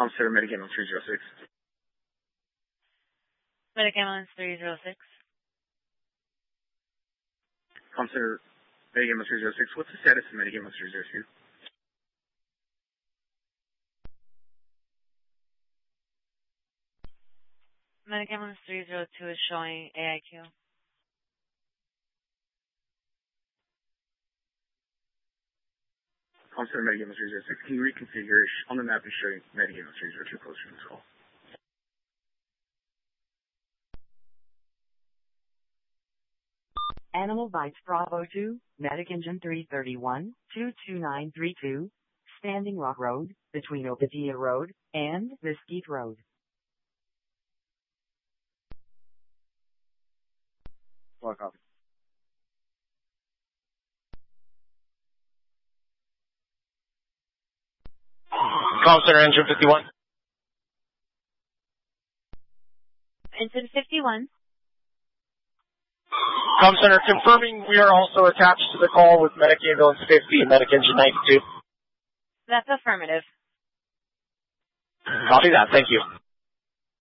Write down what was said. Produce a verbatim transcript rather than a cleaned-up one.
Com Center, Medic Ambulance three zero six. Medic Ambulance three zero six. Com Center, Medic Ambulance three zero six. What's the status of Medic Ambulance three zero two? Medic Ambulance three zero two is showing A I Q. Com Center, Medic Ambulance three zero six. Can you reconfigure on the map and show Medic Ambulance three zero two closer to this call? Animal Bites Bravo two, Medic Engine three thirty-one, two two nine three two, Standing Rock Road, between Opadilla Road and Mesquite Road. Well, copy. Com Center, Engine fifty-one. Engine fifty-one. Com Center, confirming we are also attached to the call with Medic Ambulance fifty and Medic Engine ninety-two. That's affirmative. Copy that. Thank you.